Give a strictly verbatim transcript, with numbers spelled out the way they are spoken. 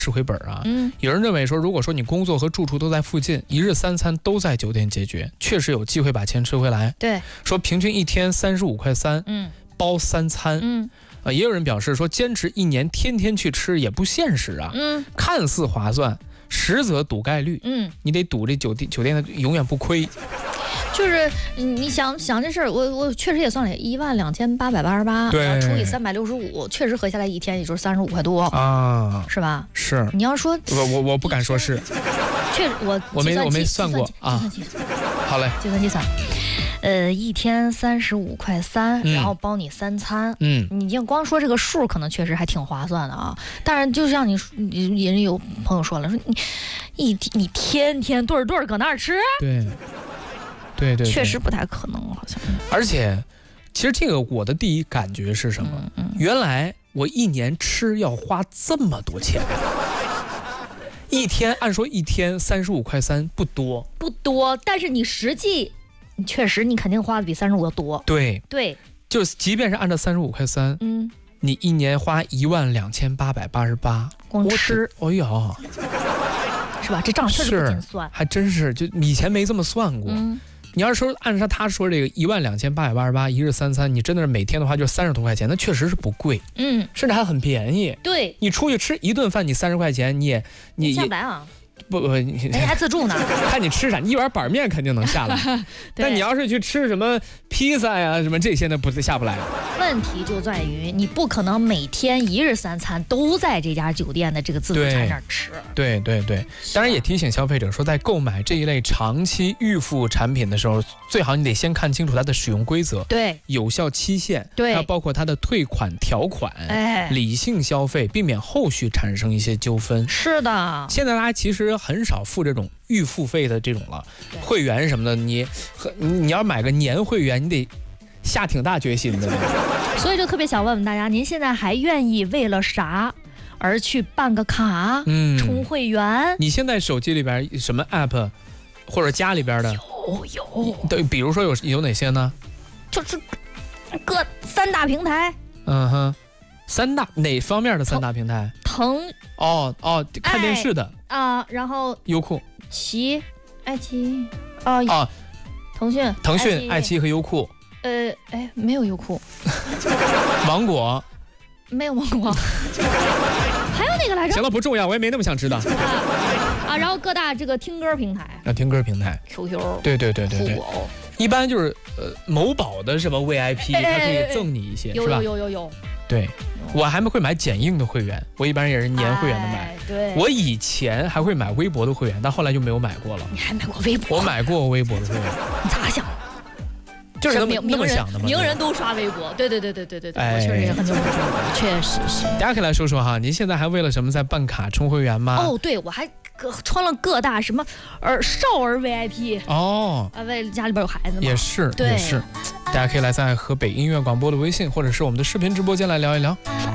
吃回本啊。 嗯， 有人认为说，如果说你工作和住处都在附近，一日三餐都在酒店解决，确实有机会把钱吃回来。 对， 说平均一天三十五块三， 嗯， 包三餐。 嗯， 啊，也有人表示说，坚持一年天天去吃也不现实啊。 嗯， 看似划算，实则赌概率。 嗯， 你得赌这酒店酒店的永远不亏。 就是你想想这事儿，我我确实也算了，一万两千八百八十八， 对， 除以三百六十五，确实合下来一天也就是三十五块多啊， 是吧？ 是。 你要说， 我我我不敢说是， 确实我我没我没算过啊。好嘞， 计算机算，呃，一天三十五块三， 嗯， 然后包你三餐， 嗯， 你就光说这个数，可能确实还挺划算的啊。但是就像你，你人有朋友说了，说你一你天天对对搁那儿吃， 对。对 对, 对， 确实不太可能，好像。 而且，其实这个我的第一感觉是什么？ 嗯嗯、 原来我一年吃要花这么多钱，一天按说一天三十五块三不多， 不多，但是你实际，你确实你肯定花的比三十五要多。 对对， 就即便是按照三十五块三， 嗯， 你一年花一万两千八百八十八， 光吃， 哎呀， 是吧？这账确实不禁算， 还真是，就以前没这么算过。 嗯， 你要是说按照他说这个一万两千八百八十八一日三餐，你真的是每天的话就三十多块钱，那确实是不贵， 嗯， 甚至还很便宜。 对， 你出去吃一顿饭，你三十块钱，你也你下不来啊。 不不，你还自助呢。 看你吃啥，你一碗板面肯定能下来，但你要是去吃什么披萨呀、什么这些呢，不是下不来。 问题就在于你不可能每天一日三餐都在这家酒店的这个自助餐上吃。 对对对，当然也提醒消费者说，在购买这一类长期预付产品的时候，最好你得先看清楚它的使用规则， 对， 有效期限， 对， 还有包括它的退款条款， 哎， 理性消费，避免后续产生一些纠纷。 是的， 现在大家其实很少付这种预付费的这种了，会员什么的，你你要买个年会员，你得下挺大决心的。 所以就特别想问问大家，您现在还愿意为了啥而去办个卡，嗯，充会员？ 你现在手机里边什么 app， 或者家里边的有有， 对，比如说有有哪些呢？ 就是各三大平台。 嗯哼，三大哪方面的三大平台？ 腾哦哦，看电视的啊、呃，然后优酷、 奇、爱奇艺，哦哦， 腾讯、 腾讯、爱奇艺和优酷。 呃，哎，没有优酷。 芒果。 没有芒果。还有哪个来着？ 行了，不重要，我也没那么想知道。 啊, 啊，然后各大这个听歌平台。 啊，听歌平台。 Q Q。 对对对对对。 酷狗。 一般就是呃某宝的什么 V I P， 它可以赠你一些， 有是吧？ 有有有有。 对，我还会买剪映的会员，我一般也是年会员的买。 哎、对。 我以前还会买微博的会员，但后来就没有买过了。 你还买过微博？ 我买过微博的会员。 你咋想？ 就是那么那么想的嘛。 名人都刷微博，对对对对对对对，哎、我确实也很久没刷过，确实是。 大家可以来说说哈，您现在还为了什么在办卡充会员吗？ 哦，对，我还充了各大什么儿少儿 V I P 哦， 啊，为了家里边有孩子嘛。 也是，也是。大家可以来在河北音乐广播的微信或者是我们的视频直播间来聊一聊。